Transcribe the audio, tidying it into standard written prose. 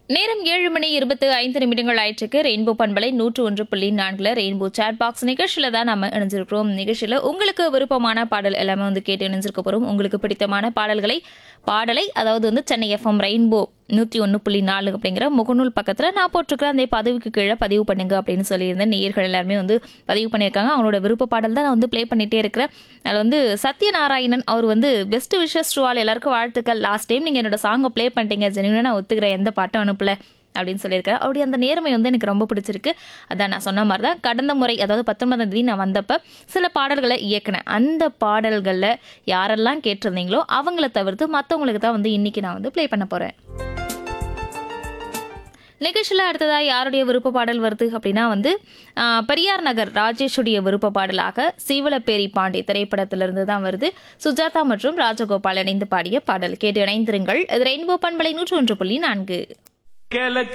நேரம் 7:25 ஆயிற்றுக்கு ரெயின்போ பண்பலை 101.4 rainbow chat box நிகழ்ச்சியில தான் நம்ம இணைஞ்சிருக்கிறோம். நிகழ்ச்சியில உங்களுக்கு விருப்பமான பாடல் எல்லாமே கேட்டு இணைஞ்சிருக்க போறோம். உங்களுக்கு பிடித்தமான பாடலை அதாவது சென்னை எஃப்எம் ரெயின்போ 101.4 அப்படிங்கிற முகநூல் பக்கத்துல நான் போட்டிருக்கிற அந்த பதிவுக்கு கீழே பதிவு பண்ணுங்க அப்படின்னு சொல்லியிருந்தேன். நேயர்கள் எல்லாருமே பதிவு பண்ணியிருக்காங்க. அவங்களோட விருப்ப பாடல் தான் நான் ப்ளே பண்ணிட்டே இருக்கிறேன். அதில் சத்யநாராயணன் அவர் பெஸ்ட் விஷஸ் டு ஆல், எல்லாருக்கும் வாழ்த்துக்கள். லாஸ்ட் டைம் நீங்க என்னோட சாங்கை ப்ளே பண்ணிட்டீங்க, ஜெனியூனா நான் ஒத்துக்கிறேன், எந்த பாட்டும் அனுப்பல அப்படின்னு சொல்லியிருக்கேன். அப்படி அந்த நேர்மை எனக்கு ரொம்ப பிடிச்சிருக்கு. அதான் நான் சொன்ன மாதிரி தான் கடந்த முறை அதாவது 19ஆம் தேதி நான் வந்தப்ப சில பாடல்களை இயக்கினேன். அந்த பாடல்களில் யாரெல்லாம் கேட்டிருந்தீங்களோ அவங்கள தவிர்த்து மற்றவங்களுக்கு தான் இன்னைக்கு நான் ப்ளே பண்ண போறேன். நிகழ்ச்சியில் அடுத்ததா யாருடைய விருப்ப பாடல் வருது அப்படின்னா பெரியார் நகர் ராஜேஷுடைய விருப்ப பாடலாக சீவலப்பேரி பாண்டி திரைப்படத்திலிருந்து தான் வருது. சுஜாதா மற்றும் ராஜகோபால் இணைந்து பாடிய பாடல். கேட்டு இணைந்திருங்கள். இது ரெயின்போ பண்பலை 101.4.